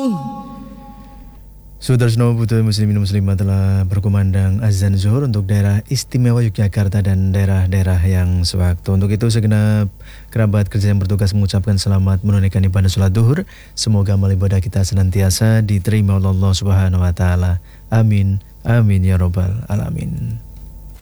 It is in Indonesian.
Sudarsno Putra Muslimin Muslimah telah berkumandang azan zuhur untuk daerah istimewa Yogyakarta dan daerah-daerah yang sewaktu. Untuk itu segenap kerabat kerja yang bertugas mengucapkan selamat menunaikan ibadah sholat duhur. Semoga amal ibadah kita senantiasa diterima oleh Allah Subhanahu wa taala. Amin. Amin ya rabbal alamin.